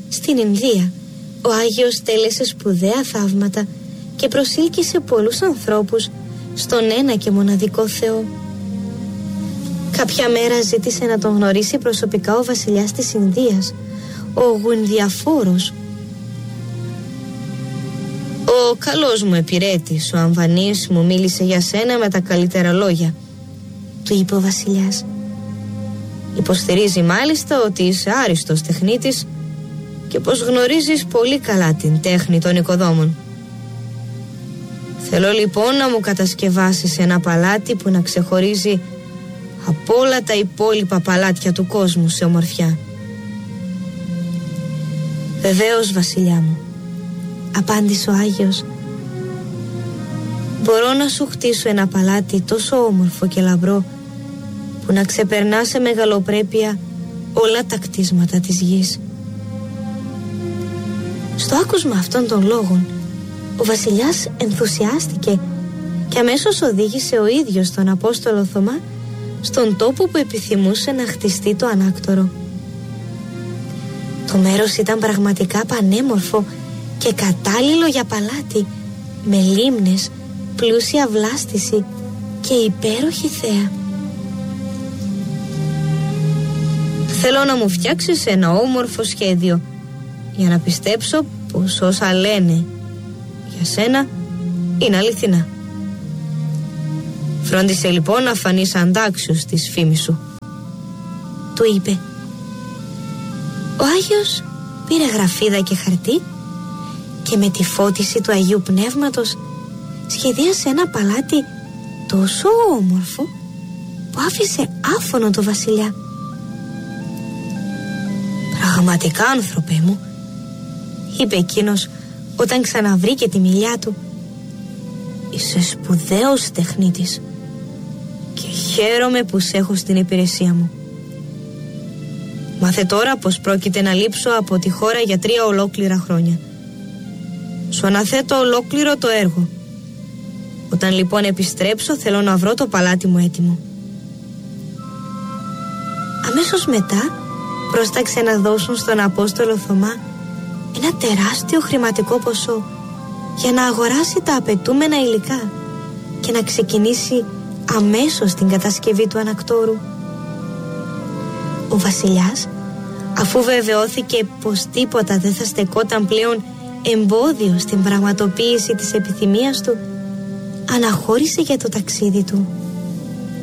Στην Ινδία ο Άγιος τέλεσε σπουδαία θαύματα και προσήλκησε πολλούς ανθρώπους στον ένα και μοναδικό Θεό. Κάποια μέρα ζήτησε να τον γνωρίσει προσωπικά ο βασιλιάς της Ινδίας, ο Γουινδιαφόρος. «Ο καλός μου επιρρέτης, ο Αμβανής, μου μίλησε για σένα με τα καλύτερα λόγια», του είπε ο βασιλιάς. «Υποστηρίζει μάλιστα ότι είσαι άριστος τεχνίτης και πως γνωρίζεις πολύ καλά την τέχνη των οικοδόμων. Θέλω λοιπόν να μου κατασκευάσεις ένα παλάτι που να ξεχωρίζει από όλα τα υπόλοιπα παλάτια του κόσμου σε ομορφιά». «Βεβαίως, βασιλιά μου», απάντησε ο Άγιος. «Μπορώ να σου χτίσω ένα παλάτι τόσο όμορφο και λαμπρό που να ξεπερνά σε μεγαλοπρέπεια όλα τα κτίσματα της γης». Στο άκουσμα αυτών των λόγων ο βασιλιάς ενθουσιάστηκε και αμέσως οδήγησε ο ίδιος τον Απόστολο Θωμά στον τόπο που επιθυμούσε να χτιστεί το ανάκτορο. Το μέρος ήταν πραγματικά πανέμορφο και κατάλληλο για παλάτι, με λίμνες, πλούσια βλάστηση και υπέροχη θέα. «Θέλω να μου φτιάξεις ένα όμορφο σχέδιο για να πιστέψω πως όσα λένε για σένα είναι αληθινά. Φρόντισε λοιπόν να φανείς αντάξιος της φήμης σου», του είπε. Ο Άγιος πήρε γραφίδα και χαρτί και με τη φώτιση του Αγίου Πνεύματος σχεδίασε ένα παλάτι τόσο όμορφο που άφησε άφωνο το βασιλιά. «Πραγματικά, άνθρωπε μου», είπε εκείνος όταν ξαναβρήκε τη μιλιά του, «είσαι σπουδαίος τεχνίτης και χαίρομαι που σε έχω στην υπηρεσία μου. Μάθε τώρα πως πρόκειται να λείψω από τη χώρα για 3 ολόκληρα χρόνια. Σου αναθέτω ολόκληρο το έργο. Όταν λοιπόν επιστρέψω θέλω να βρω το παλάτι μου έτοιμο». Αμέσως μετά πρόσταξε να δώσουν στον Απόστολο Θωμά ένα τεράστιο χρηματικό ποσό για να αγοράσει τα απαιτούμενα υλικά και να ξεκινήσει αμέσως την κατασκευή του ανακτόρου. Ο βασιλιάς, αφού βεβαιώθηκε πως τίποτα δεν θα στεκόταν πλέον εμπόδιο στην πραγματοποίηση της επιθυμίας του, αναχώρησε για το ταξίδι του.